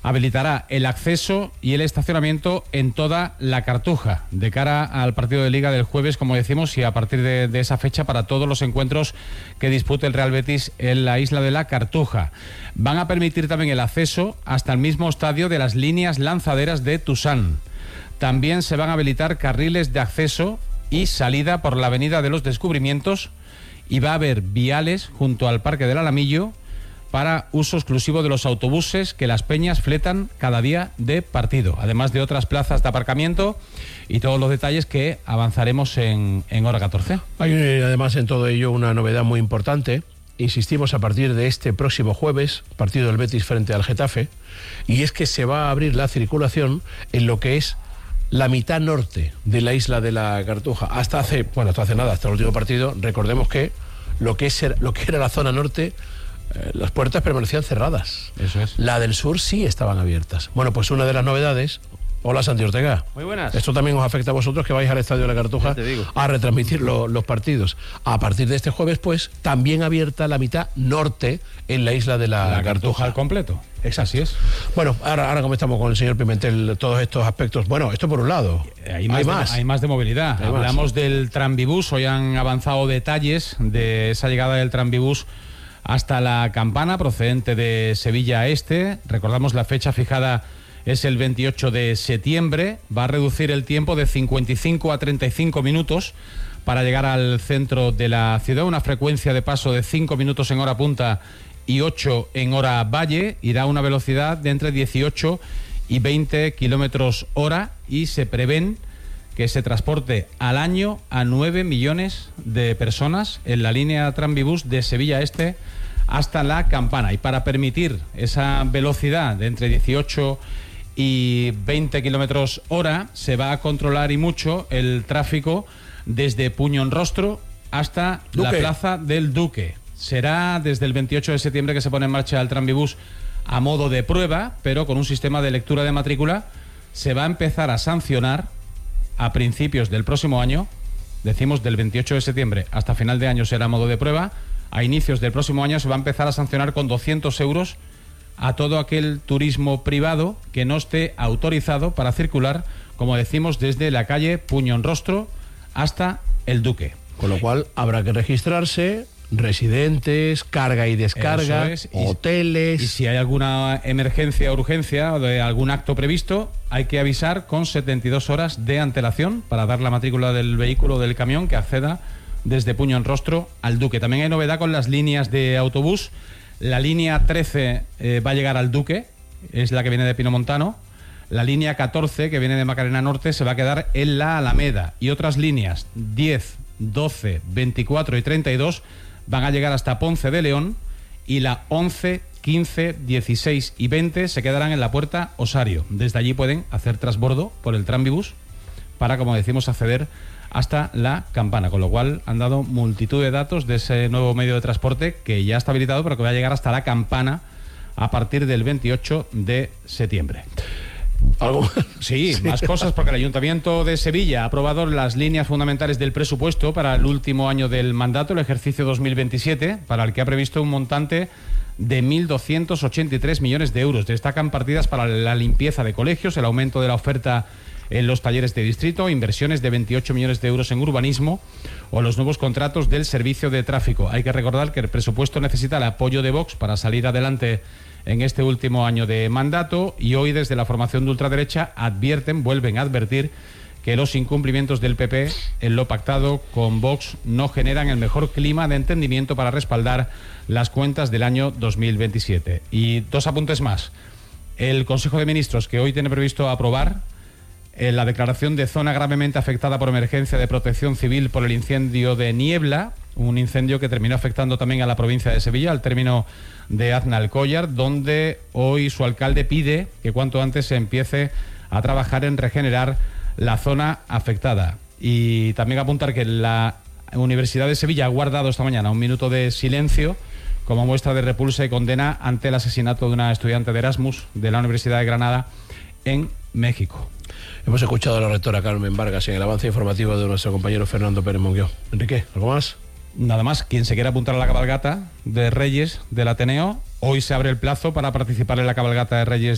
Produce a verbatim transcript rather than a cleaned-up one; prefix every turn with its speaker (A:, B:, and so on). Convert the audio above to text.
A: habilitará el acceso y el estacionamiento en toda la Cartuja, de cara al partido de Liga del jueves, como decimos, y a partir de, de esa fecha para todos los encuentros que dispute el Real Betis en la isla de la Cartuja. Van a permitir también el acceso hasta el mismo estadio de las líneas lanzaderas de Tusán. También se van a habilitar carriles de acceso y salida por la Avenida de los Descubrimientos, y va a haber viales junto al Parque del Alamillo para uso exclusivo de los autobuses que las Peñas fletan cada día de partido, además de otras plazas de aparcamiento y todos los detalles que avanzaremos en, en hora catorce.
B: Hay además en todo ello una novedad muy importante. Insistimos, a partir de este próximo jueves, partido del Betis frente al Getafe, y es que se va a abrir la circulación en lo que es la mitad norte de la isla de la Cartuja. Hasta hace, bueno, hasta hace nada, hasta el último partido, recordemos que lo que, es, lo que era la zona norte, eh, las puertas permanecían cerradas.
A: Eso es.
B: La del sur sí estaban abiertas. Bueno, pues una de las novedades... Hola, Santi Ortega.
C: Muy buenas.
B: Esto también os afecta a vosotros que vais al Estadio de la Cartuja a retransmitir lo, los partidos. A partir de este jueves, pues, también abierta la mitad norte en la isla de la,
A: la Cartuja.
B: Cartuja
A: al completo.
B: Exacto.
A: Así es.
B: Bueno, ahora, ahora comentamos con el señor Pimentel todos estos aspectos. Bueno, esto por un lado.
A: Hay más,
B: hay
A: de,
B: más.
A: hay más de movilidad.
B: Hay
A: Hablamos
B: más.
A: del Tranvibús. Hoy han avanzado detalles de esa llegada del Tranvibús hasta la Campana, procedente de Sevilla Este. Recordamos la fecha fijada es el veintiocho de septiembre. Va a reducir el tiempo de cincuenta y cinco a treinta y cinco minutos para llegar al centro de la ciudad. Una frecuencia de paso de cinco minutos en hora punta y ocho en hora valle. Irá a una velocidad de entre dieciocho y veinte kilómetros hora, y se prevén que se transporte al año a nueve millones de personas en la línea Tranvibús de Sevilla Este hasta la Campana. Y para permitir esa velocidad de entre dieciocho y veinte kilómetros hora, se va a controlar y mucho el tráfico desde Puñonrostro hasta
B: Duque.
A: la Plaza del Duque. Será desde el veintiocho de septiembre que se pone en marcha el Tranvibús a modo de prueba, pero con un sistema de lectura de matrícula. Se va a empezar a sancionar a principios del próximo año. Decimos del veintiocho de septiembre hasta final de año será a modo de prueba. A inicios del próximo año se va a empezar a sancionar con doscientos euros a todo aquel turismo privado que no esté autorizado para circular, como decimos, desde la calle Puñonrostro hasta el Duque.
B: Con lo cual habrá que registrarse, residentes, carga y descarga,
A: Eso es. y,
B: hoteles...
A: Y si hay alguna emergencia o urgencia o de algún acto previsto, hay que avisar con setenta y dos horas de antelación para dar la matrícula del vehículo o del camión que acceda desde Puñonrostro al Duque. También hay novedad con las líneas de autobús. La línea trece eh, va a llegar al Duque, es la que viene de Pinomontano. La línea catorce, que viene de Macarena Norte, se va a quedar en la Alameda. Y otras líneas diez, doce, veinticuatro y treinta y dos van a llegar hasta Ponce de León. Y la once, quince, dieciséis y veinte se quedarán en la Puerta Osario. Desde allí pueden hacer transbordo por el Tranvibús para, como decimos, acceder hasta la Campana, con lo cual han dado multitud de datos de ese nuevo medio de transporte que ya está habilitado, pero que va a llegar hasta la Campana a partir del veintiocho de septiembre.
B: ¿Algo más?
A: Sí, sí, más cosas, porque el Ayuntamiento de Sevilla ha aprobado las líneas fundamentales del presupuesto para el último año del mandato, el ejercicio dos mil veintisiete, para el que ha previsto un montante de mil doscientos ochenta y tres millones de euros. Destacan partidas para la limpieza de colegios, el aumento de la oferta en los talleres de distrito, inversiones de veintiocho millones de euros en urbanismo o los nuevos contratos del servicio de tráfico. Hay que recordar que el presupuesto necesita el apoyo de Vox para salir adelante en este último año de mandato, y hoy desde la formación de ultraderecha advierten, vuelven a advertir, que los incumplimientos del P P en lo pactado con Vox no generan el mejor clima de entendimiento para respaldar las cuentas del año dos mil veintisiete. Y dos apuntes más. El Consejo de Ministros, que hoy tiene previsto aprobar en la declaración de zona gravemente afectada por emergencia de protección civil por el incendio de Niebla, un incendio que terminó afectando también a la provincia de Sevilla, al término de Aznalcóllar, donde hoy su alcalde pide que cuanto antes se empiece a trabajar en regenerar la zona afectada. Y también apuntar que la Universidad de Sevilla ha guardado esta mañana un minuto de silencio como muestra de repulsa y condena ante el asesinato de una estudiante de Erasmus de la Universidad de Granada en México.
B: Hemos escuchado a la rectora Carmen Vargas en el avance informativo de nuestro compañero Fernando Pérez Monguió. Enrique, ¿algo más?
A: Nada más. Quien se quiera apuntar a la cabalgata de Reyes del Ateneo, hoy se abre el plazo para participar en la cabalgata de Reyes